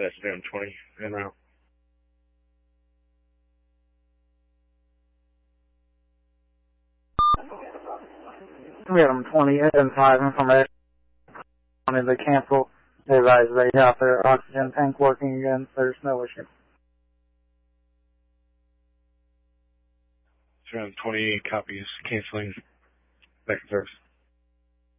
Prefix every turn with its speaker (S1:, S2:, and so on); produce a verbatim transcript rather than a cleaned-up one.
S1: That's down twenty en route.
S2: We had them twenty and five information on the cancel. They advise they have their oxygen tank working again. There's no issue.
S1: It's around twenty-eight copies canceling back and service.